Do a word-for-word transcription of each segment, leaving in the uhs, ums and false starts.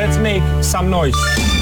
let's make some noise.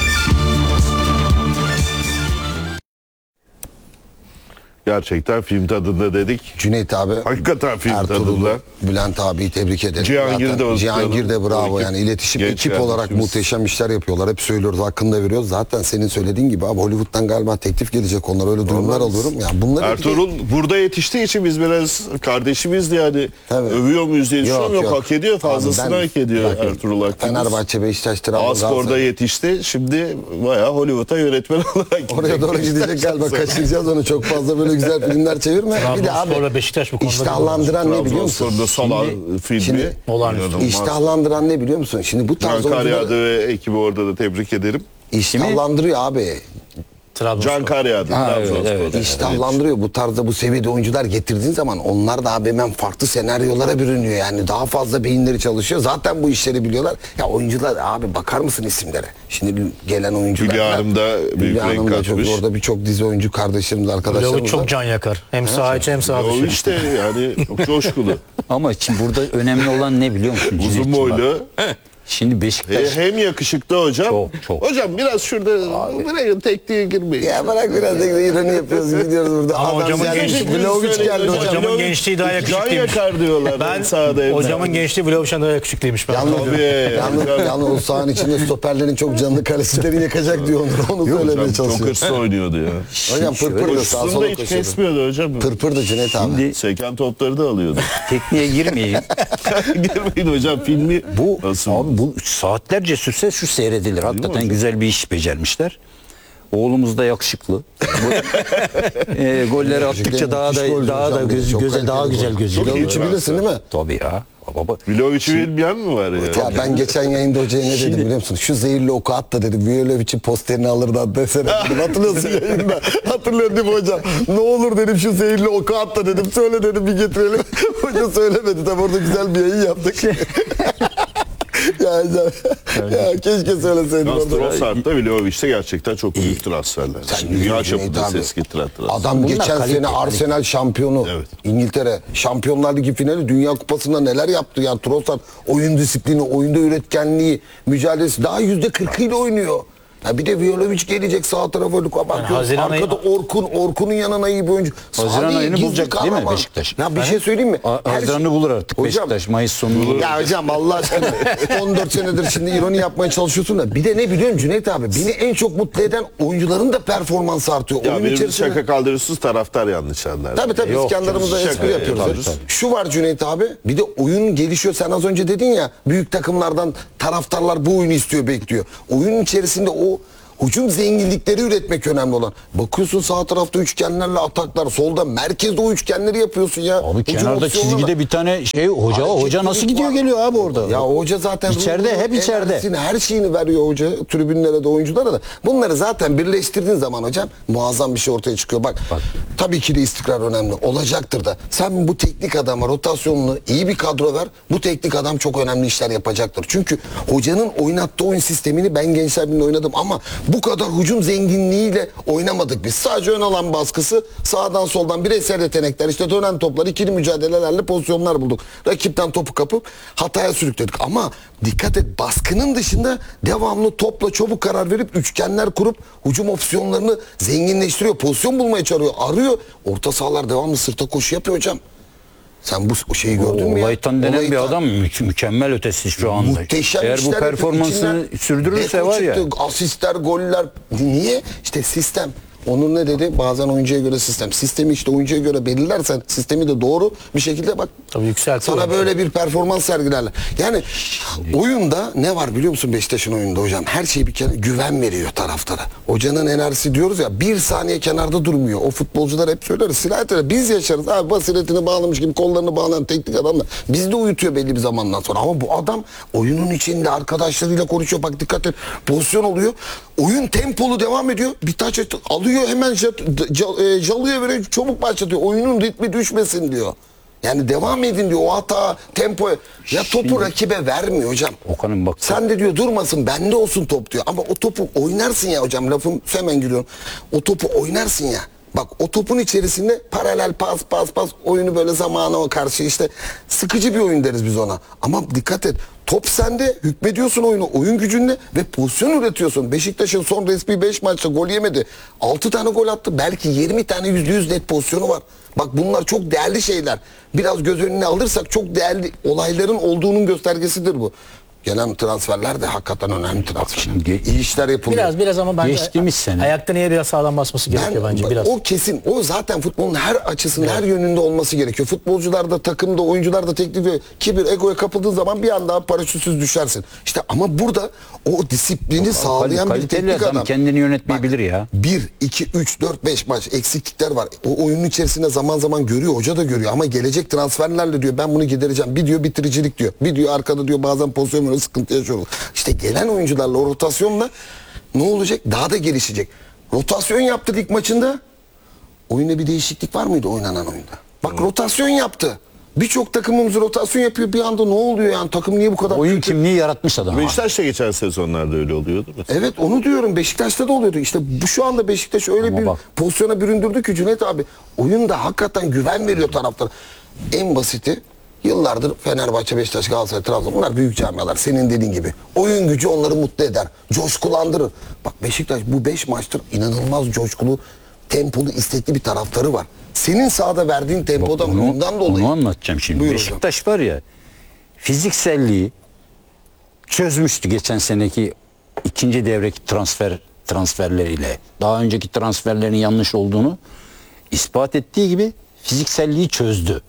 Gerçekten film tadında dedik. Cüneyt abi. Hakikaten film Ertuğrul, tadında. Bülent abiyi tebrik ederim. Cihangir de, Cihangir de bravo yani iletişim ekip olarak muhteşem işler yapıyorlar. Hep söylüyoruz, hakkında veriyoruz. Zaten senin söylediğin gibi abi Hollywood'dan galiba teklif gelecek onlar, öyle durumlar alıyorum. Yani bunları Ertuğrul de... burada yetiştiği için biz biraz kardeşimizdi yani. Evet. Övüyor muyuz diye düşünüyorum. Yok, yok, hak ediyor, fazlasını ben, hak ediyor bakın, Ertuğrul Akdeniz. Fenerbahçe, Beşiktaş, Trabzon, Askor'da yetişti. Şimdi bayağı Hollywood'a yönetmen olarak oraya doğru gidecek galiba. Kaçıracağız onu, çok fazla böyle güzel filmler çevir. Bir de abi Beşiktaş bu konuda iştahlandıran ne biliyor musun? Şimdi, filmi, şimdi iştahlandıran ne biliyor musun? Şimdi bu tarz Can Karyada ve ekibi orada da tebrik ederim. İştahlandırıyor abi. Can Karyada. Evet, evet, iştahlandırıyor. Evet. Bu tarzda bu seviyede oyuncular getirdiğin zaman onlar da abi hemen farklı senaryolara bürünüyor. Yani daha fazla beyinleri çalışıyor. Zaten bu işleri biliyorlar. Ya oyuncular abi bakar mısın isimlere? Şimdi gelen oyuncular. Hülya Hanım da büyük renk katmış. Orada birçok dizi oyuncu kardeşlerimiz, arkadaşlarımız var. Çok can yakar. Hem saha içi hem saha dışı. İşte yani çok coşkulu. Ama şimdi burada önemli olan ne biliyor musun? Uzun boylu. Şimdi Beşiktaş... Hem yakışıklı hocam. Çok, çok. Hocam biraz şurada buraya tekniğe girmeyin. Ya bırak biraz da ironi yapıyoruz, gidiyoruz burada. Ama hocamın gençliği... Vlahovic geldi hocam. Hocamın gençliği daha yakışıklıymış. Can yakar diyorlar. Ben sahada hocamın gençliği Vlahovic'den daha yakışıklıymış. Ben yalnız, yalnız, yalnız o sahanın içinde stoperlerin çok canlı kalecileri yakacak diyor onu. Onu söylemeye çalışıyor. Çok hırslı oynuyordu ya. Hocam pırpırdı, sağ sola hiç kesmiyordu hocam. Pırpırdı Cüneyt abi. Şimdi seken topları da alıyordu. Tekniğe girmeyeyim. Girmeyin hocam, filmi bu nasıl? Abi bu saatlerce sürse şu seyredilir. Hakikaten güzel bir iş becermişler. Oğlumuz da yakışıklı. e, golleri attıkça daha da daha da göz, göze daha güzel gözüküyor. Vlahovic'i bilirsin değil mi? Tabii ya. Baba. Vlahovic'i bilmeyen mi var ya? Ya ben geçen yayında hocaya ne dedim biliyor musun? Şu zehirli oku at da dedim. Vlahovic'in posterini alırdı at desene. Hatırlıyorsun yayında. Hatırlıyor değil mi hocam? Ne olur dedim şu zehirli oku at da dedim. Söyle dedim, bir getirelim. Hoca söylemedi. Tabi orada güzel bir yayın yaptık. ya, ya, ya keşke söyleseydim. Trossard'da Vlahovic'te gerçekten çok büyük transferler. Sen dünya çapında abi. ses getiren transfer. Adam Bunlar geçen kalite, sene kalite. Arsenal şampiyonu. Evet. İngiltere Şampiyonlar Ligi finali, Dünya Kupası'nda neler yaptı ya Trossard. Oyun disiplini, oyunda üretkenliği, mücadelesi daha yüzde kırkıyla oynuyor. Ya bir de Vlahovic gelecek sağ tarafa bakıyoruz. Yani arkada ayı... Orkun, Orkun'un yanına iyi bir oyuncu. Haziran Sağ ayını bulacak kahraman. değil mi Beşiktaş? Ya bir şey söyleyeyim mi? Haziran'ı şey... bulur artık hocam, Beşiktaş. Mayıs sonunu bulur. Ya hocam Allah aşkına on dört senedir şimdi ironi yapmaya çalışıyorsun da bir de ne biliyorsun Cüneyt abi? Beni en çok mutlu eden oyuncuların da performansı artıyor. Ya oyun benim içerisinde... şaka kaldırırsız taraftar yanlış anlar. Tabii tabii biz kendi aramızda espri yapıyoruz. Tabii, tabii. Şu var Cüneyt abi, bir de oyun gelişiyor. Sen az önce dedin ya, büyük takımlardan taraftarlar bu oyunu istiyor, bekliyor. Oyunun içerisinde o hücum zenginlikleri üretmek önemli olan. Bakıyorsun sağ tarafta üçgenlerle ataklar, solda merkezde o üçgenleri yapıyorsun ya. Abi kenarda çizgide bir tane şey hoca Hareketli hoca nasıl gidiyor var. Geliyor abi orada. Ya hoca zaten içeride hep içeride. Her şeyini veriyor hoca tribünlere de oyunculara da. Bunları zaten birleştirdiğin zaman hocam muazzam bir şey ortaya çıkıyor. Bak, Bak. tabii ki de istikrar önemli. Olacaktır da. Sen bu teknik adama rotasyonunu iyi bir kadro ver. Bu teknik adam çok önemli işler yapacaktır. Çünkü hocanın oynattığı oyun sistemini ben Gençler Birliği'nde oynadım ama bu kadar hücum zenginliğiyle oynamadık biz. Sadece ön alan baskısı, sağdan soldan bireysel yetenekler, işte dönen toplar, ikili mücadelelerle pozisyonlar bulduk. Rakipten topu kapıp hataya sürükledik. Ama dikkat et, baskının dışında devamlı topla çabuk karar verip üçgenler kurup hücum opsiyonlarını zenginleştiriyor. Pozisyon bulmaya çağırıyor, arıyor. Orta sahalar devamlı sırta koşu yapıyor hocam. Sen bu şeyi gördün mü ya? Olaytan denen Olaytan. bir adam mü mükemmel ötesi şu anda. Muhteşem. Eğer bu performansını sürdürürse var ya. Çıktı, asistler, goller. Niye? İşte sistem. Onur ne dedi? Bazen oyuncuya göre sistem. Sistemi işte oyuncuya göre belirlersen, sistemi de doğru bir şekilde bak. Tabii sana oyuncu. Böyle bir performans sergilerler. Yani oyunda ne var biliyor musun Beşiktaş'ın oyunda hocam? Her şey bir kere güven veriyor taraftara. Hocanın enerjisi diyoruz ya, bir saniye kenarda durmuyor. O futbolcular hep söyleriz. Silahete biz yaşarız. Abi basiretini bağlamış gibi kollarını bağlayan teknik adamla. Biz de uyutuyor belli bir zamandan sonra. Ama bu adam oyunun içinde arkadaşlarıyla konuşuyor. Bak dikkat et. Pozisyon oluyor. Oyun tempolu devam ediyor. Bir taç alıyor, hemen jalıyor, böyle çabuk başlatıyor. Oyunun ritmi düşmesin diyor. Yani devam edin diyor, o hata, tempo. Ya topu Şimdi, rakibe vermiyor hocam. Okan'ın bak. Sen de diyor durmasın, bende olsun top diyor. Ama o topu oynarsın ya hocam, lafım hemen giriyorum. O topu oynarsın ya. Bak o topun içerisinde paralel pas pas pas oyunu böyle zamana o karşı işte sıkıcı bir oyun deriz biz ona. Ama dikkat et, Top sende, hükmediyorsun oyunu, oyun gücünle ve pozisyon üretiyorsun. Beşiktaş'ın son resmi beş maçta gol yemedi. altı tane gol attı. Belki yirmi tane yüzde yüz net pozisyonu var. Bak bunlar çok değerli şeyler. Biraz göz önüne alırsak çok değerli olayların olduğunun göstergesidir bu. Gelen transferler de hakikaten önemli transferler. İyi işler yapılıyor. Biraz biraz ama bence Geçtiğimiz sene. ayakta niye biraz sağlam basması gerekiyor Ben- bence biraz. O kesin. O zaten futbolun her açısının her yönünde olması gerekiyor. Futbolcular da takımda, oyuncular da teknik kibir, egoya kapıldığın zaman bir anda paraşütsüz düşersin. İşte ama burada o disiplini sağlayan bir Kaliteli teknik adam adam. kendini yönetmeyi Bak, bilir ya. bir, iki, üç, dört, beş maç eksiklikler var. O oyunun içerisinde zaman zaman görüyor. Hoca da görüyor ama gelecek transferlerle diyor ben bunu gidereceğim. Bir diyor bitiricilik diyor. Bir diyor arkada diyor bazen pozisyon böyle sıkıntı yaşıyoruz. İşte gelen oyuncularla o rotasyonla ne olacak? Daha da gelişecek. Rotasyon yaptı lig maçında. Oyunda bir değişiklik var mıydı oynanan oyunda? Bak rotasyon yaptı. Birçok takımımız rotasyon yapıyor. Bir anda ne oluyor yani? Takım niye bu kadar Oyun kötü? kimliği yaratmış adam. Beşiktaş da geçen sezonlarda öyle oluyordu. Mesela. Evet onu diyorum. Beşiktaş'ta da oluyordu. İşte bu şu anda Beşiktaş öyle Ama bir bak. pozisyona büründürdü ki Cüneyt abi. Oyunda hakikaten güven veriyor taraftar. En basiti yıllardır Fenerbahçe, Beşiktaş, Galatasaray, Trabzon bunlar büyük camialar. Senin dediğin gibi. Oyun gücü onları mutlu eder. Coşkulandırır. Bak Beşiktaş bu beş maçtır inanılmaz coşkulu, tempolu, istekli bir taraftarı var. Senin sahada verdiğin tempodan Onu, bundan dolayı. onu anlatacağım şimdi. Buyur Beşiktaş var ya fizikselliği çözmüştü geçen seneki ikinci devreki transfer transferleriyle. Daha önceki transferlerin yanlış olduğunu ispat ettiği gibi fizikselliği çözdü.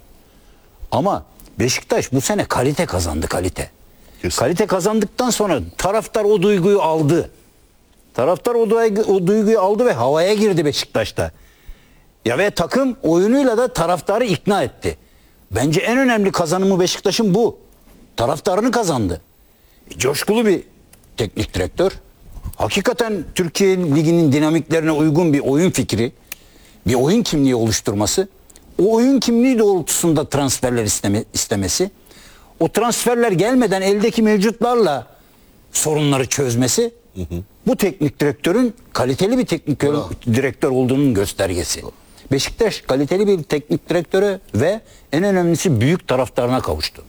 Ama Beşiktaş bu sene kalite kazandı, kalite. Kesin. Kalite kazandıktan sonra taraftar o duyguyu aldı. Taraftar o duygu- o duyguyu aldı ve havaya girdi Beşiktaş'ta. Ya ve takım oyunuyla da taraftarı ikna etti. Bence en önemli kazanımı Beşiktaş'ın bu. Taraftarını kazandı. Coşkulu bir teknik direktör. Hakikaten Türkiye Ligi'nin dinamiklerine uygun bir oyun fikri, bir oyun kimliği oluşturması, o oyun kimliği doğrultusunda transferler isteme, istemesi, o transferler gelmeden eldeki mevcutlarla sorunları çözmesi, bu teknik direktörün kaliteli bir teknik direktör olduğunun göstergesi. Beşiktaş kaliteli bir teknik direktöre ve en önemlisi büyük taraftarına kavuştu.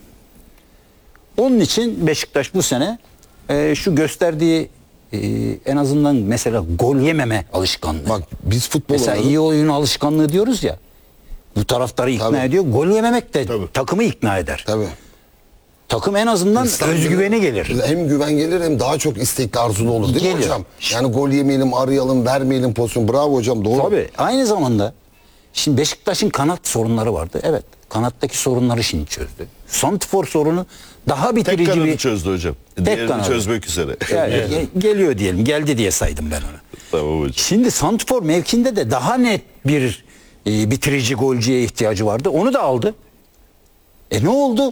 Onun için Beşiktaş bu sene e, şu gösterdiği e, en azından mesela gol yememe alışkanlığı. Bak biz futbol Mesela oynadık. iyi oyun alışkanlığı diyoruz ya. Bu taraftarı ikna Tabii. ediyor. Gol yememek de Tabii. takımı ikna eder. Tabii. Takım en azından İster özgüveni gelir. gelir. Hem güven gelir hem daha çok istekli arzulu olur değil mi Gelir. hocam? Yani gol yemeyelim, arayalım, vermeyelim pozisyon. Bravo hocam doğru. Tabii. Aynı zamanda şimdi Beşiktaş'ın kanat sorunları vardı. Evet. Kanattaki sorunları şimdi çözdü. Santrfor sorunu daha Tek bitirici kanadı bir... çözdü hocam. Diğerini kanadı. çözmek üzere. Yani ge- geliyor diyelim. Geldi diye saydım ben onu. Tamam hocam. Şimdi santrfor mevkinde de daha net bir e, bitirici golcüye ihtiyacı vardı. Onu da aldı. E ne oldu?